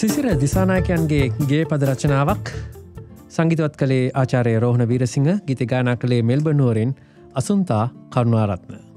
සිසිර දිසානායකයන්ගේ ගේ පද රචනාවක් සංගීතවත් කළේ ආචාර්ය රෝහණ වීරසිංහ, ගීත ගායනා කළේ මෙල්බර්න් නුවරින් අසුන්තා කරුණාරත්න.